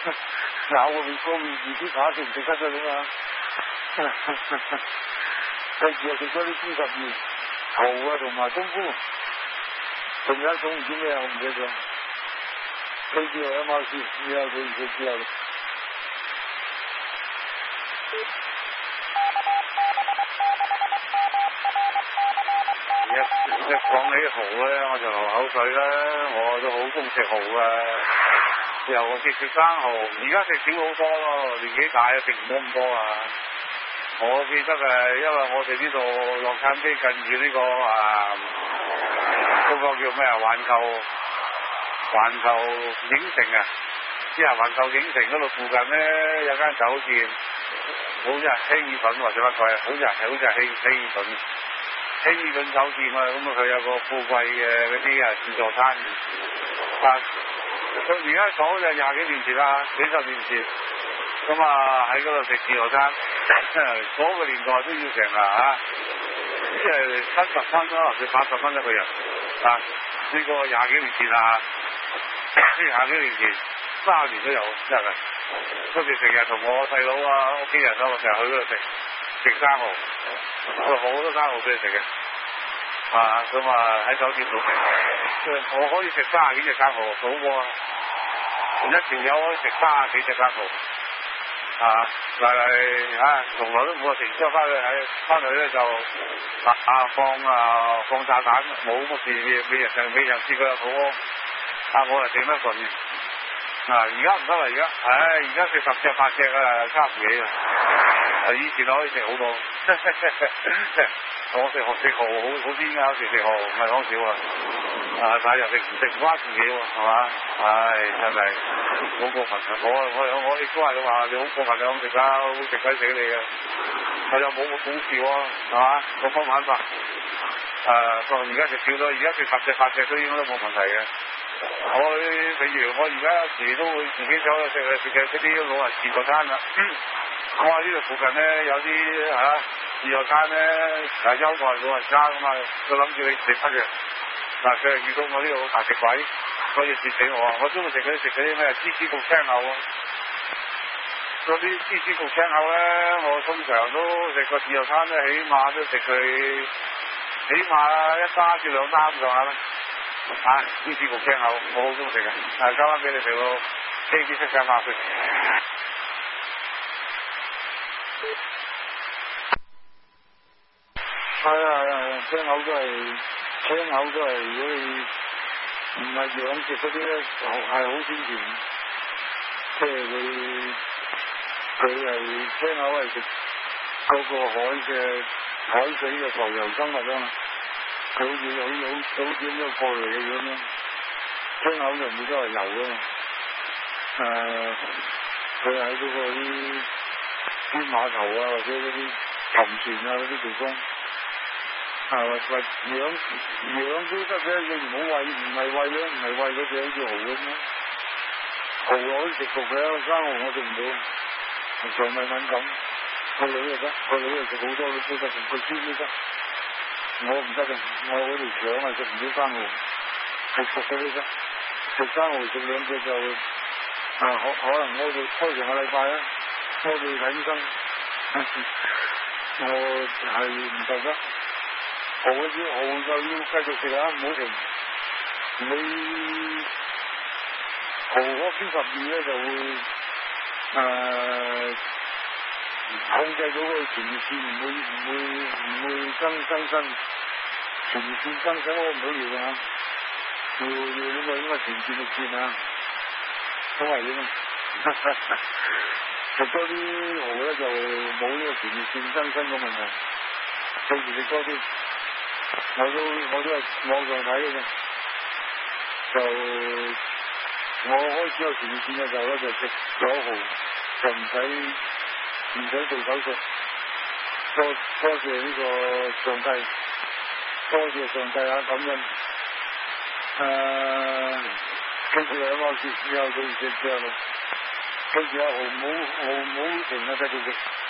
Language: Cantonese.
咬個面個面自己打食唔食得㗎嘛？跟住又食咗啲豬十二蠔啊，同埋冬菇，仲有一種唔知咩我唔記得咗。跟住又有貓屎，之後佢食之後。 一講起蠔咧，我就流口水啦。我都好中意食蠔啊，尤其食生蠔。而家食少好多咯，年紀大食唔到咁多啊。我記得因為我哋呢度洛杉磯近住呢個嗰個叫咩環球影城啊，即係環球影城嗰度附近咧有間酒店，好似係希爾頓或者乜鬼，好似係希爾頓。希爾頓酒店啊，咁佢有個富貴嘅嗰啲自助餐，佢而家講就20幾年前啦，幾十年前，咁喺嗰度食自助餐，嗰個年代都要成即係70蚊啦，或者80蚊一個人，呢個20幾年前20幾年前30年都有，真係。嗰時成日同我細佬屋企人我成日去嗰度食生蠔。佢好多生蠔俾你食嘅，咁喺酒店度食，我可以食30幾隻生蠔，好過一條友可以食30幾隻生蠔，但係從來都冇食之後翻去咧就放炸彈，冇乜事，未人試過有肚屙，我係頂得順嘅。而家唔得啦，而家食10隻8隻差唔幾啦。以前可以食好多，我食蠔好癲㗎，食蠔唔係講少但係又食唔翻自己喎，係嘛？真係好過分啊！我亦都係咁話，你好過分你咁食啦，好食鬼死你嘅，我又冇事喎，係嘛？個方玩法，而家食少咗，而家食10隻8隻都應該都冇問題嘅。譬如我而家有時都會自己走去食嗰啲老人自助餐啦。我話呢度附近咧有啲自助餐咧優待老人家㗎嘛，佢諗住你食得嘅。佢係遇到我呢度大食鬼，所以蝕死我。我中意食嗰啲咩芝士焗青牛啊！嗰啲芝士焗青牛咧，我通常都食個自助餐咧，起碼都食佢起碼1打至2打咁上下啦。芝士焗青牛我好中意食嘅，交翻俾你哋咯，呢啲識曬馬佢。青口都係，如果你唔係養殖嗰啲咧，係好鮮甜。即係佢係青口係食嗰個海水嘅浮游生物啊嘛，佢好似咁樣過嚟嘅樣咯。青口就唔會都係游噶嘛，佢喺嗰個啲碼頭或者嗰啲沉船嗰啲地方。養都得嘅，你唔好餵，唔係餵嗰隻好似蠔咁咯。蠔可以食焗嘅，生蠔我食唔到，腸胃敏感。個女就得，個女就食好多都得，個豬都得。我唔得嘅，我嗰條腸食唔到生蠔，係熟嘅都得。食生蠔食2隻就可能開成個禮拜啦，開到睇醫生。我係唔受得。蠔就要繼續食唔好停。你蠔嗰12咧就會控制到個前列腺，唔會增生。前列腺增生我唔到要啊，要呢個應該前列腺好危險啊！食多啲蠔咧就冇呢個前列腺增生嘅問題，到時食多啲。我都係網上睇嘅啫，就我開始有前列腺嘅時候咧，就食咗蠔，就唔使做手術。多謝呢個上帝，感恩。跟住有貓屎之後，佢食之後，跟住蠔唔好停繼續食。